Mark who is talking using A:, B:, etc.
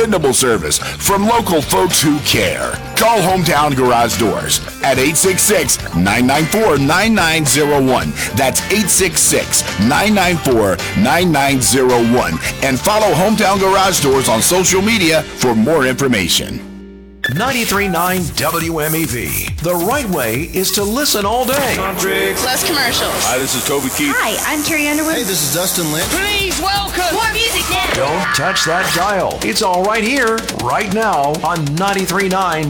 A: dependable service from local folks who care. Call Hometown Garage Doors at 866-994-9901. That's 866-994-9901. And follow Hometown Garage Doors on social media for more information.
B: 93.9 WMEV. The right way is to listen all day.
C: Less commercials.
D: Hi, this is Toby Keith.
C: Hi, I'm Carrie Underwood.
E: Hey, this is Dustin Lynch.
C: Please welcome. More music now.
B: Don't touch that dial. It's all right here, right now on 93.9